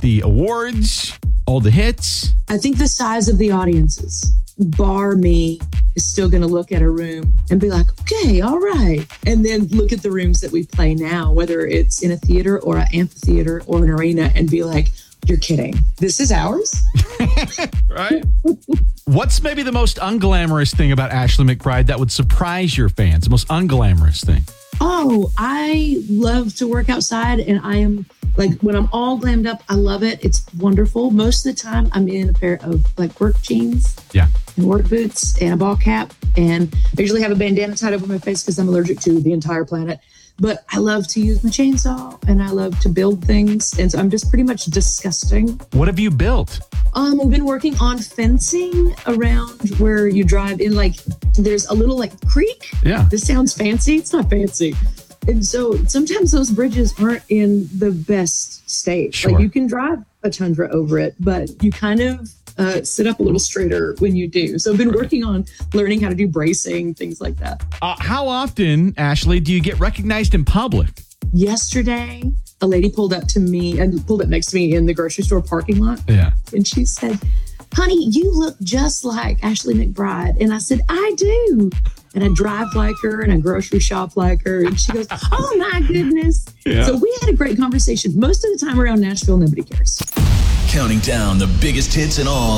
the awards, all the hits? I think the size of the audiences, bar me, is still going to look at a room and be like, okay, all right. And then look at the rooms that we play now, whether it's in a theater or an amphitheater or an arena, and be like, you're kidding. This is ours? Right? What's maybe the most unglamorous thing about Ashley McBryde that would surprise your fans? The most unglamorous thing? Oh, I love to work outside, and I am like, when I'm all glammed up, I love it. It's wonderful. Most of the time I'm in a pair of like work jeans and work boots and a ball cap. And I usually have a bandana tied over my face because I'm allergic to the entire planet. But I love to use my chainsaw and I love to build things. And so I'm just pretty much disgusting. What have you built? We've been working on fencing around where you drive in, like there's a little like creek. Yeah. This sounds fancy. It's not fancy. And so sometimes those bridges aren't in the best state. Sure. Like you can drive a Tundra over it, but you kind of sit up a little straighter when you do. So I've been working on learning how to do bracing, things like that. How often, Ashley, do you get recognized in public? Yesterday, a lady pulled up next to me in the grocery store parking lot. Yeah. And she said, honey, you look just like Ashley McBryde. And I said, I do. And I drive like her and I grocery shop like her. And she goes, oh my goodness. Yeah. So we had a great conversation. Most of the time around Nashville, nobody cares. Counting down the biggest hits in all